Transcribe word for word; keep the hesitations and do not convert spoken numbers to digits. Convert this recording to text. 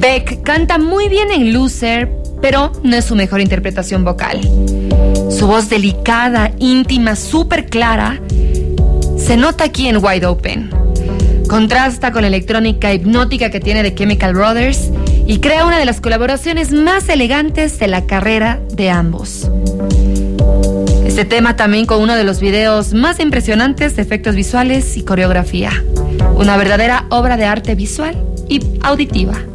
Beck canta muy bien en Loser, pero no es su mejor interpretación vocal. Su voz delicada, íntima, súper clara, se nota aquí en Wide Open. Contrasta con la electrónica hipnótica que tiene The Chemical Brothers y crea una de las colaboraciones más elegantes de la carrera de ambos. Este tema también con uno de los videos más impresionantes de efectos visuales y coreografía. Una verdadera obra de arte visual y auditiva.